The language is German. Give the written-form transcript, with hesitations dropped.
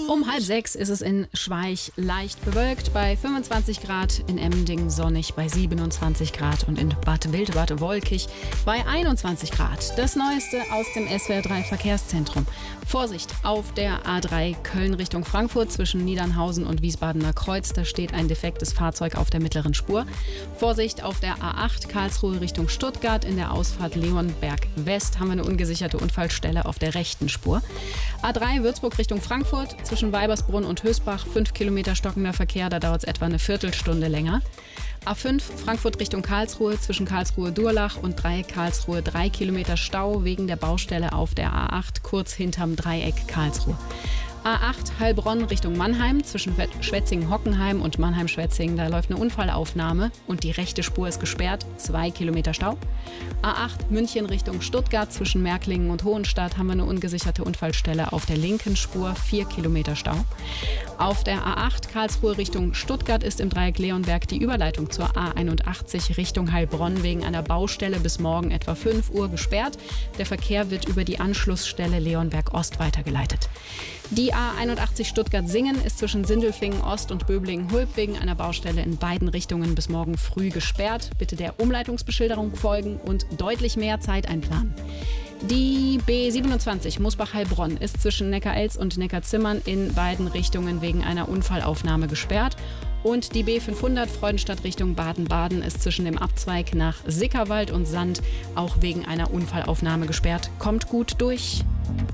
Um 5:30 ist es in Schweich leicht bewölkt, bei 25 Grad, in Emmendingen sonnig bei 27 Grad und in Bad Wildbad wolkig bei 21 Grad. Das Neueste aus dem SWR 3 Verkehrszentrum. Vorsicht auf der A3 Köln Richtung Frankfurt zwischen Niedernhausen und Wiesbadener Kreuz. Da steht ein defektes Fahrzeug auf der mittleren Spur. Vorsicht auf der A8 Karlsruhe Richtung Stuttgart. In der Ausfahrt Leonberg West haben wir eine ungesicherte Unfallstelle auf der rechten Spur. A3 Würzburg Richtung Frankfurt zwischen Weibersbrunn und Hösbach 5 Kilometer stockender Verkehr. Da dauert es etwa eine Viertelstunde länger. A5 Frankfurt Richtung Karlsruhe zwischen Karlsruhe-Durlach und Dreieck Karlsruhe 3 Kilometer Stau wegen der Baustelle auf der A8 kurz hinterm Dreieck Karlsruhe. A8 Heilbronn Richtung Mannheim zwischen Schwetzingen-Hockenheim und Mannheim-Schwetzingen. Da läuft eine Unfallaufnahme und die rechte Spur ist gesperrt. 2 Kilometer Stau. A8 München Richtung Stuttgart zwischen Märklingen und Hohenstadt haben wir eine ungesicherte Unfallstelle auf der linken Spur. 4 Kilometer Stau. Auf der A8 Karlsruhe Richtung Stuttgart ist im Dreieck Leonberg die Überleitung zur A81 Richtung Heilbronn wegen einer Baustelle bis morgen etwa 5 Uhr gesperrt. Der Verkehr wird über die Anschlussstelle Leonberg Ost weitergeleitet. Die A81 Stuttgart-Singen ist zwischen Sindelfingen Ost und Böblingen-Hulb wegen einer Baustelle in beiden Richtungen bis morgen früh gesperrt. Bitte der Umleitungsbeschilderung folgen und deutlich mehr Zeit einplanen. Die B27 Musbach-Heilbronn ist zwischen Neckarelz und Neckarzimmern in beiden Richtungen wegen einer Unfallaufnahme gesperrt. Und die B500 Freudenstadt Richtung Baden-Baden ist zwischen dem Abzweig nach Sickerwald und Sand auch wegen einer Unfallaufnahme gesperrt. Kommt gut durch.